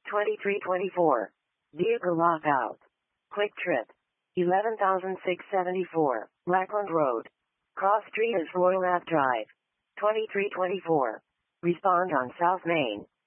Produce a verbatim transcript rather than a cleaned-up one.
twenty-three twenty-four. Vehicle lockout. Quick Trip. eleven thousand six hundred seventy-four. Lackland Road. Cross Street is Royal Ave Drive. twenty-three twenty-four. Respond on South Main.